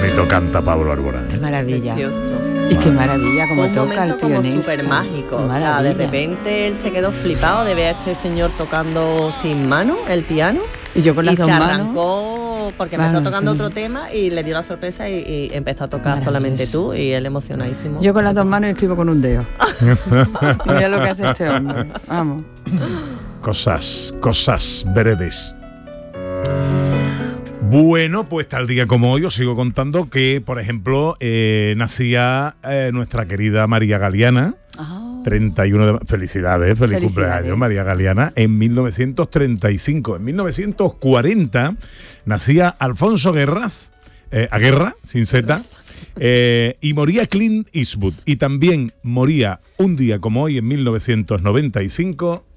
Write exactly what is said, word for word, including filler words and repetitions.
bonito canta Pablo Alborán. Qué maravilla. Precioso. Y qué maravilla como Un toca el momento como pianista. súper mágico. Qué O sea, de maravilla. repente él se quedó flipado de ver a este señor tocando sin mano el piano. Y yo con las y dos se manos. arrancó porque empezó Claro, tocando mm. otro tema y le dio la sorpresa y, y empezó a tocar Maravilloso. solamente tú y él emocionadísimo. Yo con las dos manos escribo con un dedo. Mira lo que hace este hombre. Vamos. Cosas, cosas breves. Bueno, pues tal día como hoy os sigo contando que, por ejemplo, eh, nacía eh, nuestra querida María Galeana, Oh. treinta y uno de... Felicidades, feliz Felicidades. cumpleaños, María Galeana, en mil novecientos treinta y cinco. En mil novecientos cuarenta nacía Alfonso Guerraz, eh, a Guerra, sin Z, eh, y moría Clint Eastwood. Y también moría un día como hoy, en mil novecientos noventa y cinco,